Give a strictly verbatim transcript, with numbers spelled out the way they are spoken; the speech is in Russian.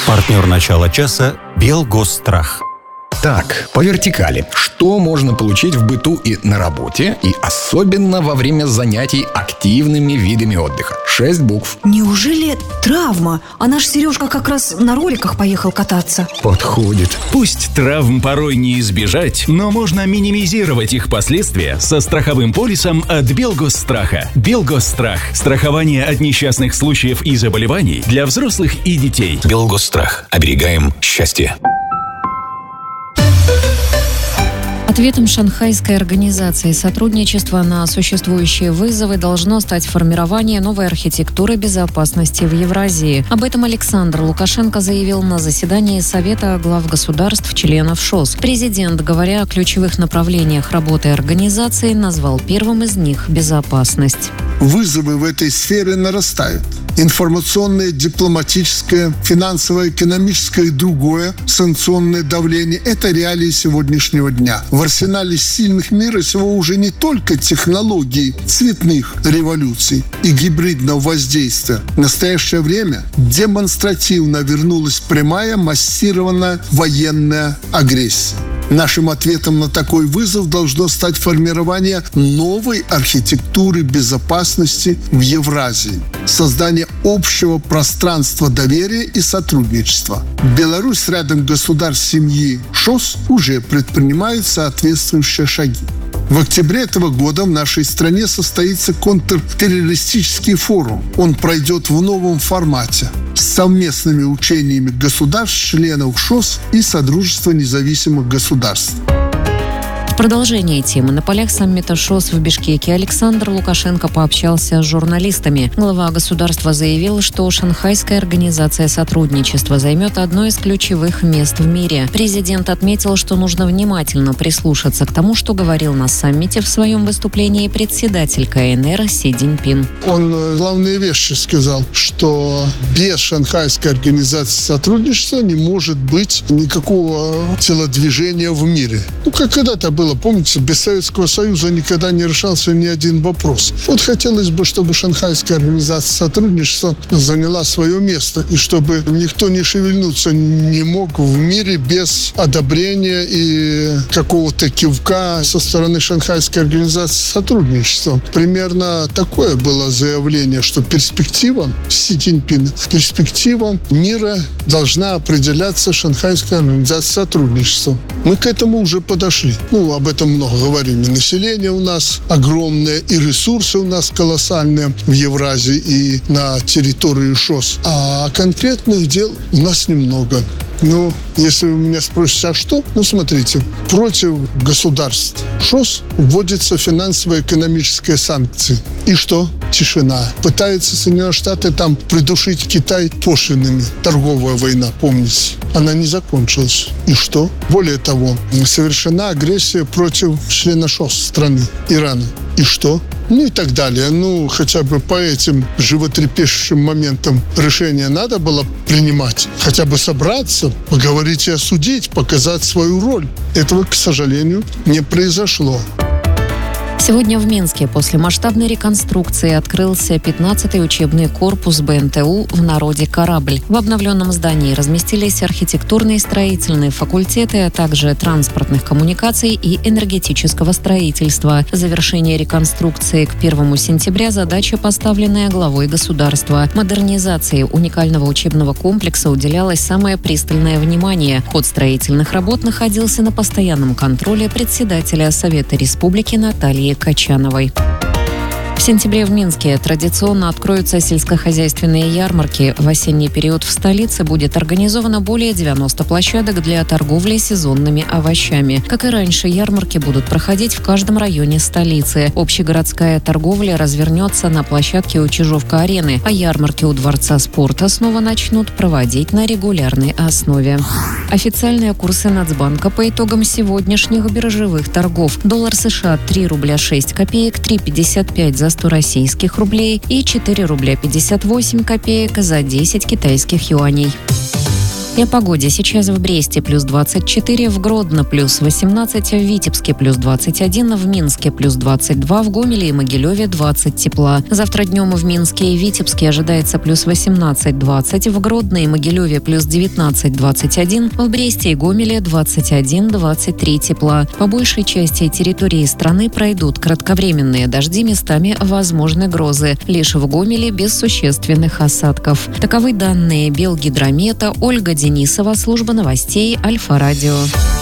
Партнер начала часа «Белгосстрах». Так, по вертикали. Что можно получить в быту и на работе, и особенно во время занятий активными видами отдыха? Шесть букв. Неужели травма? А наш Сережка как раз на роликах поехал кататься. Подходит. Пусть травм порой не избежать, но можно минимизировать их последствия со страховым полисом от Белгосстраха. Белгосстрах. Страхование от несчастных случаев и заболеваний для взрослых и детей. Белгосстрах. Оберегаем счастье. Ответом Шанхайской организации сотрудничества на существующие вызовы должно стать формирование новой архитектуры безопасности в Евразии. Об этом Александр Лукашенко заявил на заседании Совета глав государств-членов ШОС. Президент, говоря о ключевых направлениях работы организации, назвал первым из них безопасность. Вызовы в этой сфере нарастают. Информационное, дипломатическое, финансовое, экономическое и другое санкционное давление – это реалии сегодняшнего дня. В арсенале сильных мира сего уже не только технологии цветных революций и гибридного воздействия. В настоящее время демонстративно вернулась прямая массированная военная агрессия. Нашим ответом на такой вызов должно стать формирование новой архитектуры безопасности в Евразии, создание общего пространства доверия и сотрудничества. Беларусь рядом государств семьи ШОС уже предпринимает соответствующие шаги. В октябре этого года в нашей стране состоится контртеррористический форум. Он пройдет в новом формате с совместными учениями государств-членов ШОС и Содружества независимых государств. В продолжение темы на полях саммита ШОС в Бишкеке Александр Лукашенко пообщался с журналистами. Глава государства заявил, что Шанхайская организация сотрудничества займет одно из ключевых мест в мире. Президент отметил, что нужно внимательно прислушаться к тому, что говорил на саммите в своем выступлении председатель КНР Си Цзиньпин. Он главные вещи сказал, что без Шанхайской организации сотрудничества не может быть никакого телодвижения в мире. Ну, как когда-то было. Помните, без Советского Союза никогда не решался ни один вопрос. Вот хотелось бы, чтобы Шанхайская организация сотрудничества заняла свое место, и чтобы никто не шевельнуться не мог в мире без одобрения и какого-то кивка со стороны Шанхайской организации сотрудничества. Примерно такое было заявление, что перспектива Си Цзиньпина, перспектива мира должна определяться Шанхайской организацией сотрудничества. Мы к этому уже подошли. Ну, об этом много говорим. И население у нас огромное, и ресурсы у нас колоссальные в Евразии и на территории ШОС. А конкретных дел у нас немного. Ну, если вы меня спросите, а что? Ну, смотрите, против государств ШОС вводятся финансово-экономические санкции. И что? Тишина. Пытаются Соединенные Штаты там придушить Китай пошлинами. Торговая война, помните? Она не закончилась. И что? Более того, совершена агрессия против члена ШОС страны, Ирана. И что? Ну и так далее. Ну, хотя бы по этим животрепещущим моментам решение надо было принимать. Хотя бы собраться, поговорить и осудить, показать свою роль. Этого, к сожалению, не произошло. Сегодня в Минске после масштабной реконструкции открылся пятнадцатый учебный корпус Бэ Эн Тэ У в народе «Корабль». В обновленном здании разместились архитектурные и строительные факультеты, а также транспортных коммуникаций и энергетического строительства. Завершение реконструкции к первому сентября – задача, поставленная главой государства. Модернизации уникального учебного комплекса уделялось самое пристальное внимание. Ход строительных работ находился на постоянном контроле председателя Совета Республики Натальи Качановой. В сентябре в Минске традиционно откроются сельскохозяйственные ярмарки. В осенний период в столице будет организовано более девяноста площадок для торговли сезонными овощами. Как и раньше, ярмарки будут проходить в каждом районе столицы. Общегородская торговля развернется на площадке у Чижовка-арены, а ярмарки у Дворца спорта снова начнут проводить на регулярной основе. Официальные курсы Нацбанка по итогам сегодняшних биржевых торгов. Доллар США три рубля шесть копеек, три пятьдесят пять за сто российских рублей и четыре рубля пятьдесят восемь копеек за десять китайских юаней. И о погоде. Сейчас в Бресте плюс двадцать четыре, в Гродно плюс восемнадцать, в Витебске плюс двадцать один, в Минске плюс двадцать два, в Гомеле и Могилеве двадцать тепла. Завтра днем в Минске и Витебске ожидается плюс восемнадцать двадцать, в Гродно и Могилеве плюс девятнадцать двадцать один, в Бресте и Гомеле двадцать один двадцать три тепла. По большей части территории страны пройдут кратковременные дожди, местами возможны грозы. Лишь в Гомеле без существенных осадков. Таковы данные Белгидромета. Ольга Денисова, служба новостей Альфа-Радио.